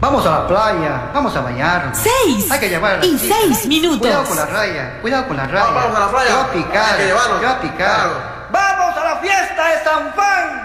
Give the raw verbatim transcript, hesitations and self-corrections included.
Vamos a la playa, vamos a bañarnos. Seis. Hay que llevar a las Y chicas. seis minutos. Cuidado con la raya, cuidado con la raya. Vamos a la playa. Te va a picar, Hay que llevarlo. te va a picar. Claro. ¡Vamos a la fiesta de San Juan!